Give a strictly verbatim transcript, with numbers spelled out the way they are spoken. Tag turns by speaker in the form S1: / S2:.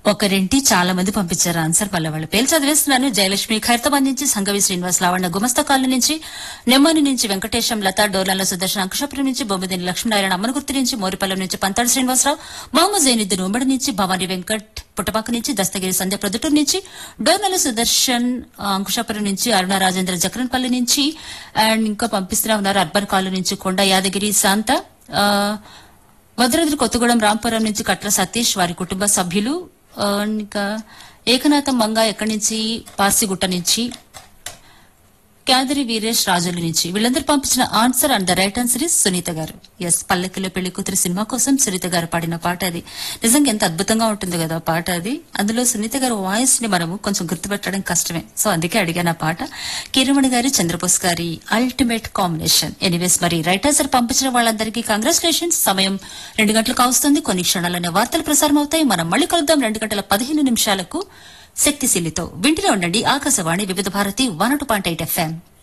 S1: ఒకరింటి చాలా మంది పంపించారు ఆన్సర్ పల్లె వాళ్ళ పేరు చదివేస్తున్నాను. జయలక్ష్మి ఖైరతాబాద్ నుంచి, సంగవి శ్రీనివాస్, లావణ్య గుమస్తా కాలనీ నుంచి, నెమ్మని నుంచి వెంకటేశం, లత, డోర్లాల సుదర్శన్, అంకుశాపురం నుంచి, బొమ్మిదిని లక్ష్మీనారాయణ, అమ్మనగుర్తి నుంచి, మోరిపల్లం నుంచి పంతాడు శ్రీనివాసరావు, మహమ్మద్ జైనుద్దీన్ ఉమ్మడి నుంచి, భవానీ వెంకట్ పుట్టపాక నుంచి, దస్తగిరి సంధ్య ప్రొద్దుటూరు నుంచి, డోర్నల సుదర్శన్ ఆ, అంకుశాపురం నుంచి, అరుణ రాజేంద్ర జక్రన్పల్లి నుంచి, అండ్ ఇంకా పంపిస్తూనే ఉన్నారు అర్బన్ కాలనీ నుంచి కొండ యాదగిరి శాంత, ఆ, భద్రాద్రి కొత్తగూడెం రాంపురం నుంచి కట్ల సతీష్, వారి కుటుంబ సభ్యులు, ఆ, ఇంకా ఏకనాథం మంగ ఎక్కడి నుంచి, పార్సిగుట్ట నుంచి, క్యాదరి వీరేష్ రాజుల నుంచి, వీళ్ళందరూ పంపించిన answer and the right answer is Sunitha గారు. ఎస్, పల్లెకిలో పెళ్లి కూతురు సినిమా కోసం సునీత గారు పాడిన పాట అది. నిజంగా ఎంత అద్భుతంగా ఉంటుంది కదా ఆ పాట అది. అందులో సునీత గారి వాయిస్ ని మనము కొంచెం గుర్తుపెట్టడం కష్టమే, సో అందుకే అడిగాను ఆ పాట. కిరమణి గారి, చంద్రబోస్ గారి అల్టిమేట్ కాంబినేషన్. ఎనీవేస్, మరి రైట్ ఆన్సర్ పంపించిన వాళ్ళందరికీ కంగ్రాచులేషన్స్. సమయం రెండు గంటలకు కావస్తుంది. కొన్ని క్షణాలనే వార్తలు ప్రసారం అవుతాయి. మనం మళ్ళీ కలుద్దాం రెండు గంటల పదిహేను నిమిషాలకు శక్తిశీలితో. వింటూనే ఉండండి ఆకాశవాణి వివిధ Bharati one two point eight FM.